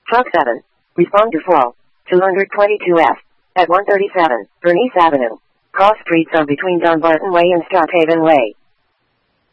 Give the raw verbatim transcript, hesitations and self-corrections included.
Truck seven. Respond to fall. two twenty-two F. At one thirty-seven, Bernice Avenue. Cross streets are between Dunbarton Way and Strathaven Way.